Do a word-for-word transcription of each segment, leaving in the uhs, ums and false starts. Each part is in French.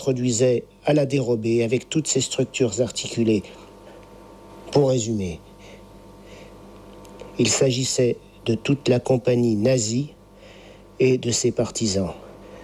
produisait à la dérobée avec toutes ces structures articulées. Pour résumer, il s'agissait de toute la compagnie nazie et de ses partisans.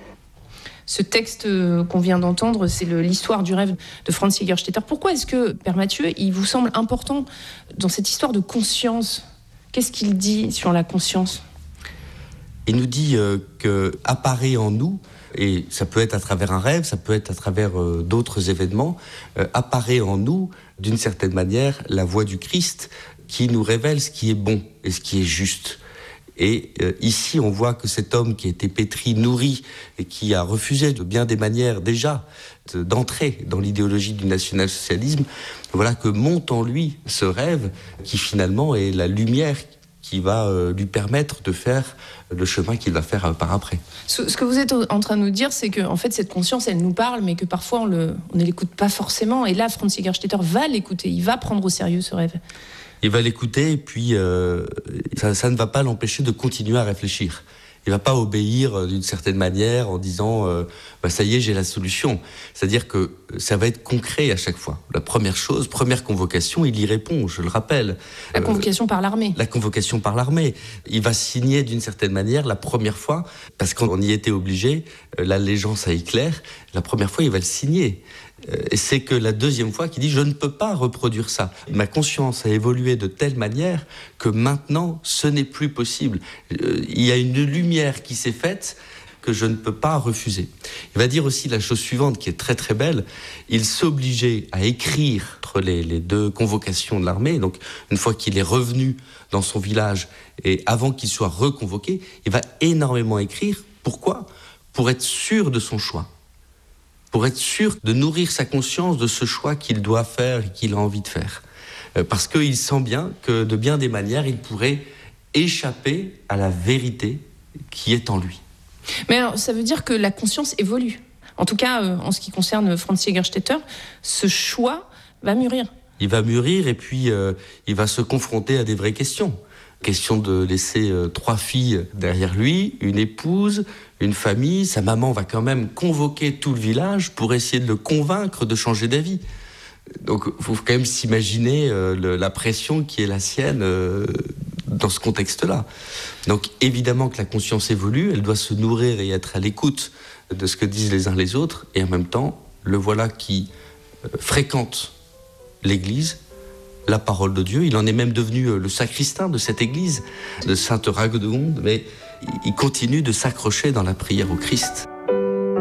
Ce texte qu'on vient d'entendre, c'est le, l'histoire du rêve de Franz Jägerstätter. Pourquoi est-ce que, Père Mathieu, il vous semble important dans cette histoire de conscience? Qu'est-ce qu'il dit sur la conscience? Il nous dit euh, qu'apparaît en nous, et ça peut être à travers un rêve, ça peut être à travers euh, d'autres événements, euh, apparaît en nous, d'une certaine manière, la voix du Christ qui nous révèle ce qui est bon et ce qui est juste. Et euh, ici, on voit que cet homme qui a été pétri, nourri, et qui a refusé de bien des manières déjà de, d'entrer dans l'idéologie du national-socialisme, voilà que monte en lui ce rêve qui finalement est la lumière qui va euh, lui permettre de faire le chemin qu'il va faire euh, par après. Ce, ce que vous êtes en train de nous dire, c'est que en fait, cette conscience, elle nous parle, mais que parfois, on, le, on ne l'écoute pas forcément. Et là, Franz Jägerstätter va l'écouter, il va prendre au sérieux ce rêve. Il va l'écouter et puis euh, ça, ça ne va pas l'empêcher de continuer à réfléchir. Il ne va pas obéir d'une certaine manière en disant euh, bah, « ça y est, j'ai la solution ». C'est-à-dire que ça va être concret à chaque fois. La première chose, première convocation, il y répond, je le rappelle. La convocation euh, par l'armée. La convocation par l'armée. Il va signer d'une certaine manière la première fois, parce qu'on y était obligé, l'allégeance à Hitler, la première fois, il va le signer. Et c'est que la deuxième fois qu'il dit « je ne peux pas reproduire ça ». Ma conscience a évolué de telle manière que maintenant, ce n'est plus possible. Il y a une lumière qui s'est faite que je ne peux pas refuser. Il va dire aussi la chose suivante qui est très très belle. Il s'obligeait à écrire entre les, les deux convocations de l'armée. Donc une fois qu'il est revenu dans son village et avant qu'il soit reconvoqué, il va énormément écrire. Pourquoi ? Pour être sûr de son choix. Pour être sûr de nourrir sa conscience de ce choix qu'il doit faire et qu'il a envie de faire. Euh, parce qu'il sent bien que de bien des manières, il pourrait échapper à la vérité qui est en lui. Mais alors, ça veut dire que la conscience évolue. En tout cas, euh, en ce qui concerne Franz Jägerstätter, ce choix va mûrir. Il va mûrir et puis euh, il va se confronter à des vraies questions. Question de laisser euh, trois filles derrière lui, une épouse, une famille. Sa maman va quand même convoquer tout le village pour essayer de le convaincre de changer d'avis. Donc il faut quand même s'imaginer euh, le, la pression qui est la sienne euh, dans ce contexte-là. Donc évidemment que la conscience évolue, elle doit se nourrir et être à l'écoute de ce que disent les uns les autres. Et en même temps, le voilà qui euh, fréquente l'Église, la parole de Dieu. Il en est même devenu le sacristain de cette église, de Sainte Raguenegonde, mais il continue de s'accrocher dans la prière au Christ.